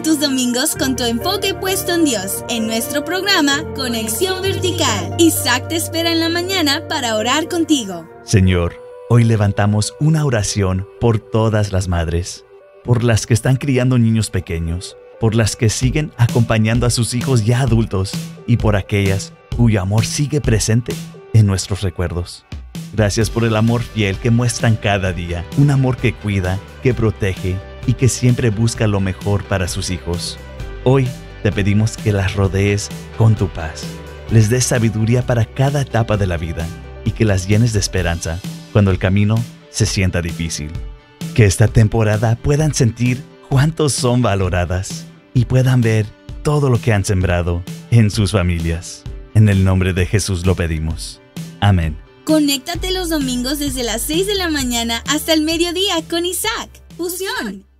Inicia tus domingos con tu enfoque puesto en Dios en nuestro programa Conexión Vertical. Isaac te espera en la mañana para orar contigo. Señor, hoy levantamos una oración por todas las madres, por las que están criando niños pequeños, por las que siguen acompañando a sus hijos ya adultos y por aquellas cuyo amor sigue presente en nuestros recuerdos. Gracias por el amor fiel que muestran cada día, un amor que cuida, que protege y que siempre busca lo mejor para sus hijos. Hoy te pedimos que las rodees con tu paz, les des sabiduría para cada etapa de la vida y que las llenes de esperanza cuando el camino se sienta difícil. Que esta temporada puedan sentir cuántos son valoradas y puedan ver todo lo que han sembrado en sus familias. En el nombre de Jesús lo pedimos. Amén. Conéctate los domingos desde las 6 de la mañana hasta el mediodía con Isaac. Fusión.